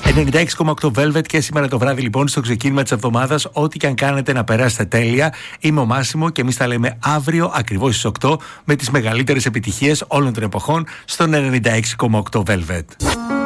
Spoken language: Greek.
96,8 Velvet και σήμερα το βράδυ λοιπόν στο ξεκίνημα της εβδομάδας. Ό,τι και αν κάνετε να περάσετε τέλεια. Είμαι ο Μάσιμο και εμείς τα λέμε αύριο ακριβώς στις 8 με τις μεγαλύτερες επιτυχίες όλων των εποχών στον 96,8 Velvet.